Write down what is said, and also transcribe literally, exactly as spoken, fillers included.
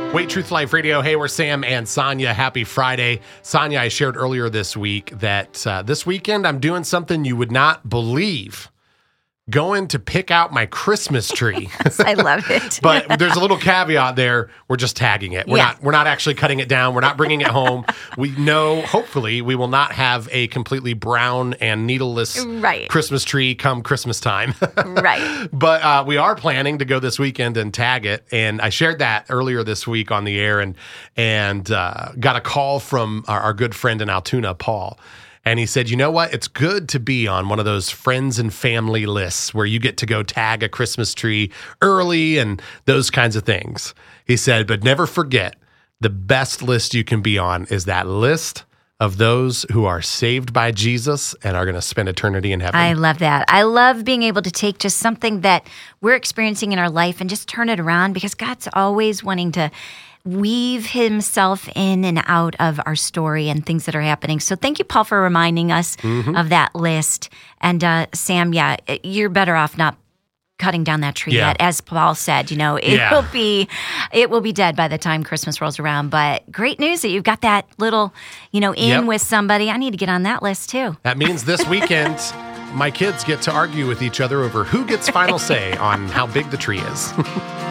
Wait, Truth Life Radio. Hey, we're Sam and Sonia. Happy Friday. Sonia, I shared earlier this week that uh, this weekend I'm doing something you would not believe. Going to pick out my Christmas tree. Yes, I love it. But there's a little caveat there. We're just tagging it. We're Yeah. not we're not actually cutting it down. We're not bringing it home. We know, hopefully, we will not have a completely brown and needleless Right. Christmas tree come Christmas time. Right. But uh, we are planning to go this weekend and tag it. And I shared that earlier this week on the air and and uh, got a call from our, our good friend in Altoona, Paul. And he said, you know what? It's good to be on one of those friends and family lists where you get to go tag a Christmas tree early and those kinds of things. He said, but never forget, the best list you can be on is that list of those who are saved by Jesus and are going to spend eternity in heaven. I love that. I love being able to take just something that we're experiencing in our life and just turn it around, because God's always wanting to weave himself in and out of our story and things that are happening. So thank you, Paul, for reminding us Mm-hmm. of that list. And uh, Sam, yeah, you're better off not cutting down that tree Yeah. yet. As Paul said, you know, it Yeah. will be it will be dead by the time Christmas rolls around. But great news that you've got that little, you know, in Yep. with somebody. I need to get on that list too. That means this weekend, my kids get to argue with each other over who gets final say on how big the tree is.